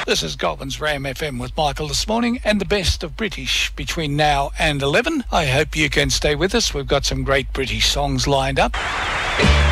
This is Godwin's Ram FM with Michael this morning, and the best of British between now and 11. I hope you can stay with us. We've got some great British songs lined up.